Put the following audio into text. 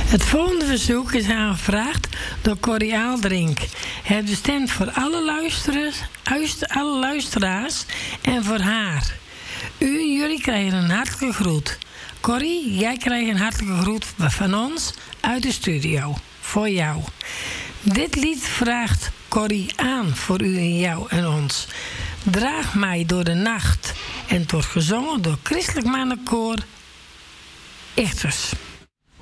Het volgende verzoek is aangevraagd door Corrie Aaldrink. Het bestemd voor alle luisteraars en voor haar. U en jullie krijgen een hartelijke groet. Corrie, jij krijgt een hartelijke groet van ons uit de studio. Voor jou. Dit lied vraagt Corrie aan voor u en jou en ons. Draag mij door de nacht. En het wordt gezongen door Christelijk Mannenkoor Ichters.